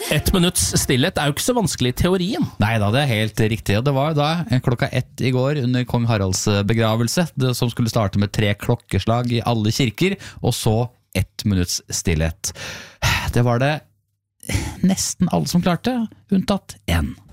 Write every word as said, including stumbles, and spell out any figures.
Ett minutts stillhet er jo ikke så vanskelig i teorien. Nei da, det er helt riktig. Og det var da klokka ett i går under kong Haralds begravelse, det som skulle starte med tre klokkeslag i alle kirker, og så ett minutts stillhet. Det var det nesten alle som klarte, unntatt én.